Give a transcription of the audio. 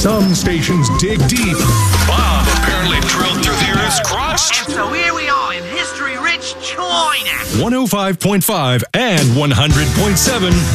Some stations dig deep. Bob apparently drilled through the Earth's crust. And so here we are in history-rich China. 105.5 and 100.7